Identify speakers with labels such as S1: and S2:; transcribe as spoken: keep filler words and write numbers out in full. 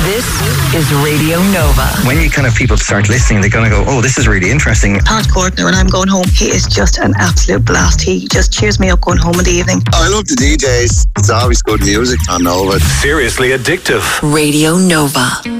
S1: This is Radio Nova.
S2: When you kind of people start listening, they kind of go, oh, this is really interesting.
S3: Pat Courtney, when I'm going home, he is just an absolute blast. He just cheers me up going home in the evening.
S4: I love the D Js. It's always good music on Nova.
S5: Seriously addictive.
S1: Radio Nova.